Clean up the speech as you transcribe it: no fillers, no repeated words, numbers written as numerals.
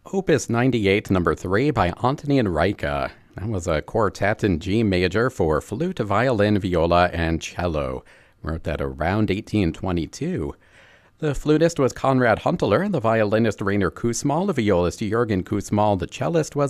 Opus 98, number 3 by Antonín Rajka. That was a quartet in G major for flute, violin, viola, and cello. Wrote that around 1822. The flutist was Konrad Huntelaar, the violinist Rainer Kussmaul, the violist Jürgen Kussmaul, the cellist was